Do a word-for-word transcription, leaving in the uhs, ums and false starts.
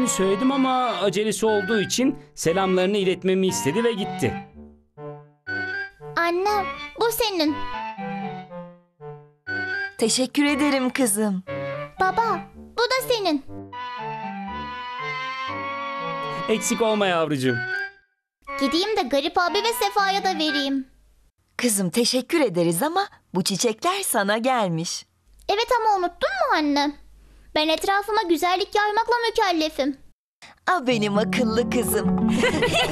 geleceğini söyledim ama acelesi olduğu için selamlarını iletmemi istedi ve gitti. Anne, bu senin. Teşekkür ederim kızım. Baba, bu da senin. Eksik olma yavrucuğum. Gideyim de Garip abi ve Sefa'ya da vereyim. Kızım teşekkür ederiz ama bu çiçekler sana gelmiş. Evet ama unuttun mu anne? Ben etrafıma güzellik yaymakla mükellefim. Ah benim akıllı kızım.